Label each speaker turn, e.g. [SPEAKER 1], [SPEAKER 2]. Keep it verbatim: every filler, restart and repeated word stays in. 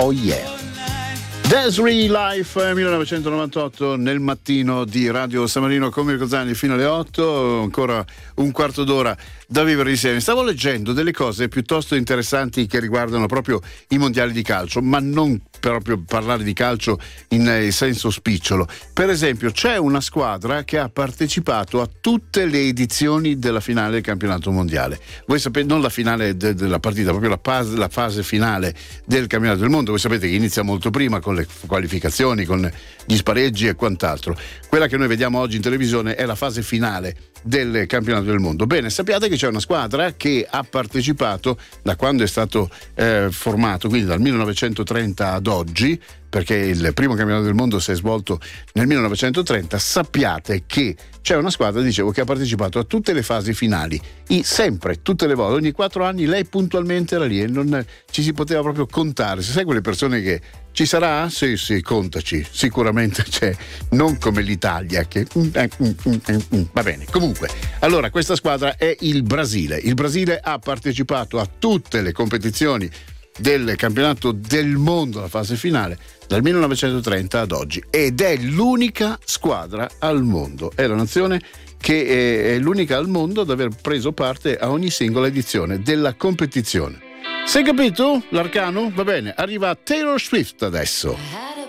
[SPEAKER 1] Oh yeah. Desiree Life millenovecentonovantotto nel mattino di Radio San Marino con Mirko Zanni fino alle otto, ancora un quarto d'ora da vivere insieme. Stavo leggendo delle cose piuttosto interessanti che riguardano proprio i mondiali di calcio, ma non proprio parlare di calcio in senso spicciolo. Per esempio c'è una squadra che ha partecipato a tutte le edizioni della finale del campionato mondiale. Voi sapete, non la finale de- della partita, proprio la fase, la fase finale del campionato del mondo. Voi sapete che inizia molto prima con le qualificazioni, con gli spareggi e quant'altro. Quella che noi vediamo oggi in televisione è la fase finale del campionato del mondo. Bene, sappiate che c'è una squadra che ha partecipato da quando è stato eh, formato, quindi dal millenovecentotrenta ad oggi, perché il primo campionato del mondo si è svolto nel millenovecentotrenta. Sappiate che c'è una squadra, dicevo, che ha partecipato a tutte le fasi finali, I, sempre, tutte le volte, ogni quattro anni lei puntualmente era lì e non ci si poteva proprio contare. Se sai quelle persone che ci sarà? Sì, sì, contaci, sicuramente c'è, non come l'Italia che va bene. Comunque, allora questa squadra è il Brasile. Il Brasile ha partecipato a tutte le competizioni del campionato del mondo, la fase finale, dal millenovecentotrenta ad oggi, ed è l'unica squadra al mondo, è la nazione che è l'unica al mondo ad aver preso parte a ogni singola edizione della competizione. Sei capito l'arcano? Va bene, arriva Taylor Swift adesso.